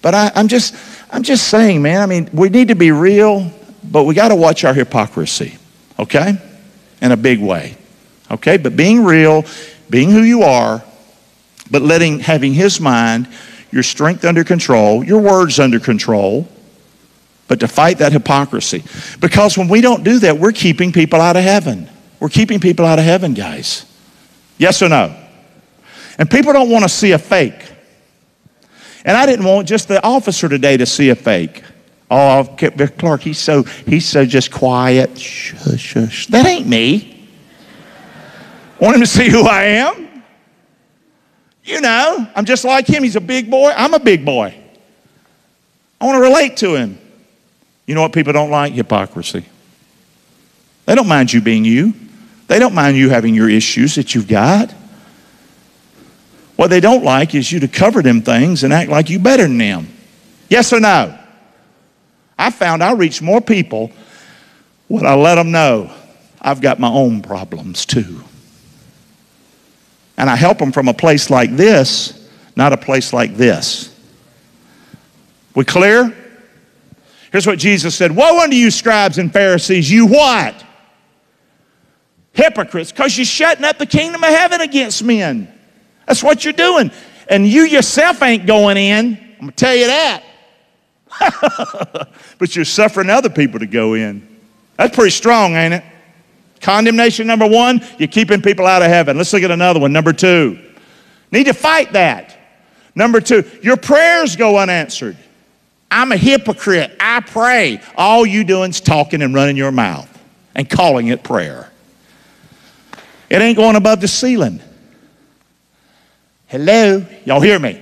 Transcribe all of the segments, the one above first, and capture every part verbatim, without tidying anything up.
But I, I'm just, I'm just saying, man, I mean, we need to be real, but we got to watch our hypocrisy, okay? In a big way, okay? But being real, being who you are, but letting, having his mind, your strength under control, your words under control, but to fight that hypocrisy. Because when we don't do that, we're keeping people out of heaven. We're keeping people out of heaven, guys. Yes or no? And people don't want to see a fake. And I didn't want just the officer today to see a fake. Oh, Clark, he's so, he's so just quiet. Shush, shush. That ain't me. Want him to see who I am? You know, I'm just like him. He's a big boy. I'm a big boy. I want to relate to him. You know what people don't like? Hypocrisy. They don't mind you being you. They don't mind you having your issues that you've got. What they don't like is you to cover them things and act like you better than them. Yes or no? I found I reach more people when I let them know I've got my own problems too. And I help them from a place like this, not a place like this. We clear? Here's what Jesus said. Woe unto you, scribes and Pharisees, you what? Hypocrites, because you're shutting up the kingdom of heaven against men. That's what you're doing. And you yourself ain't going in. I'm going to tell you that. But you're suffering other people to go in. That's pretty strong, ain't it? Condemnation number one, you're keeping people out of heaven. Let's look at another one. Number two, need to fight that. Number two, your prayers go unanswered. I'm a hypocrite. I pray. All you doing is talking and running your mouth and calling it prayer. It ain't going above the ceiling. Hello? Y'all hear me?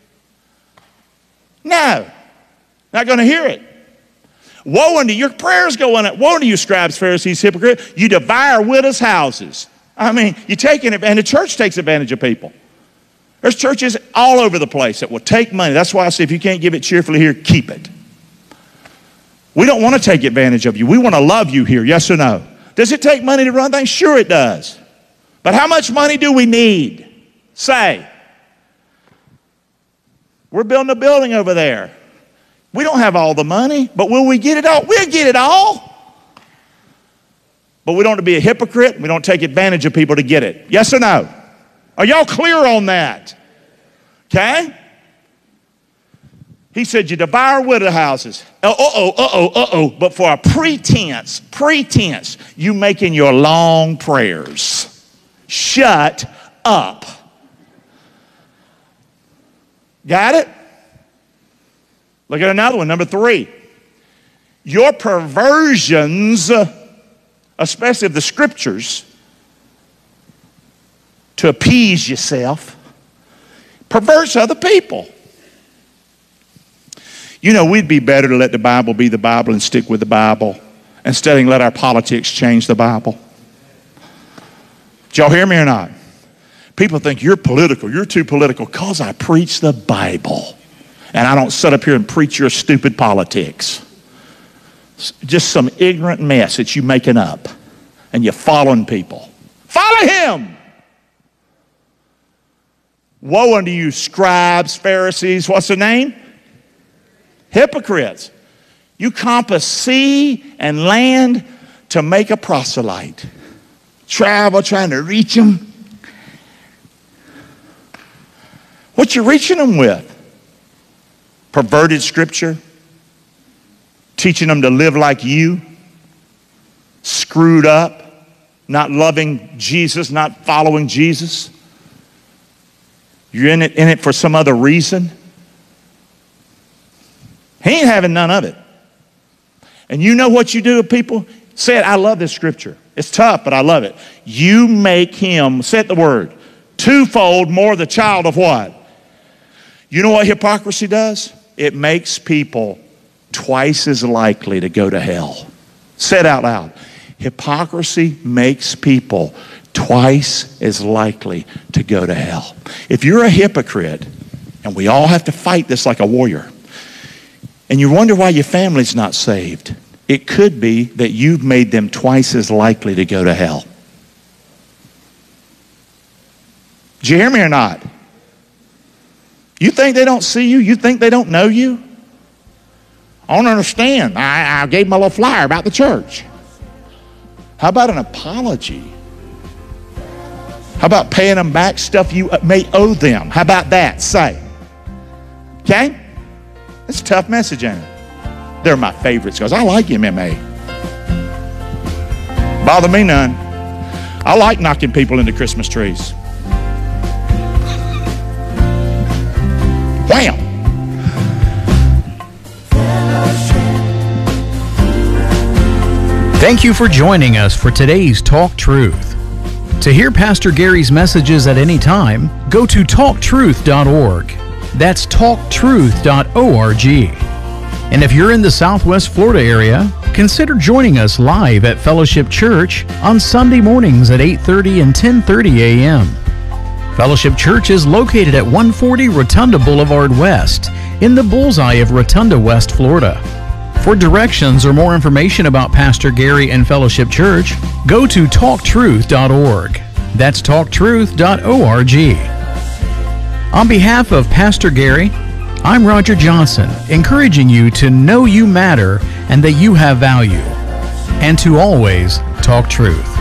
No. Not going to hear it. Woe unto your prayers go on it. Woe unto you, scribes, Pharisees, hypocrite. You devour widows' houses. I mean, you're taking it, and the church takes advantage of people. There's churches all over the place that will take money. That's why I say if you can't give it cheerfully here, keep it. We don't want to take advantage of you. We want to love you here, yes or no? Does it take money to run things? Sure it does. But how much money do we need? Say. We're building a building over there. We don't have all the money, but will we get it all? We'll get it all. But we don't want to be a hypocrite. We don't take advantage of people to get it. Yes or no? Are y'all clear on that? Okay? He said, you devour widow houses. Uh-oh, uh-oh, uh-oh. But for a pretense, pretense, you making your long prayers. Shut up. Got it? Look at another one, number three. Your perversions, especially of the scriptures, to appease yourself, perverts other people. You know, we'd be better to let the Bible be the Bible and stick with the Bible instead of let our politics change the Bible. Did y'all hear me or not? People think you're political. You're too political because I preach the Bible. And I don't sit up here and preach your stupid politics. Just some ignorant mess that you're making up. And you're following people. Follow him! Woe unto you, scribes, Pharisees. What's the name? Hypocrites. You compass sea and land to make a proselyte. Travel trying to reach them. What you reaching them with? Perverted scripture, teaching them to live like you, screwed up, not loving Jesus, not following Jesus. You're in it, in it for some other reason. He ain't having none of it. And you know what you do with people? Say it, I love this scripture. It's tough, but I love it. You make him, say the word, twofold more the child of what? You know what hypocrisy does? It makes people twice as likely to go to hell. Say it out loud. Hypocrisy makes people twice as likely to go to hell. If you're a hypocrite, and we all have to fight this like a warrior, and you wonder why your family's not saved, it could be that you've made them twice as likely to go to hell. Did you hear me or not? You think they don't see you? You think they don't know you? I don't understand. I, I gave them a little flyer about the church. How about an apology? How about paying them back stuff you may owe them? How about that? Say. Okay? It's a tough message, ain't it? They're my favorites because I like M M A. Bother me none. I like knocking people into Christmas trees. Wham! Thank you for joining us for today's Talk Truth. To hear Pastor Gary's messages at any time, go to talk truth dot org. That's talk truth dot org. And if you're in the Southwest Florida area, consider joining us live at Fellowship Church on Sunday mornings at eight thirty and ten thirty a m Fellowship Church is located at one forty Rotunda Boulevard West in the bullseye of Rotunda, West Florida. For directions or more information about Pastor Gary and Fellowship Church, go to talk truth dot org. That's talk truth dot org. On behalf of Pastor Gary, I'm Roger Johnson, encouraging you to know you matter and that you have value, and to always talk truth.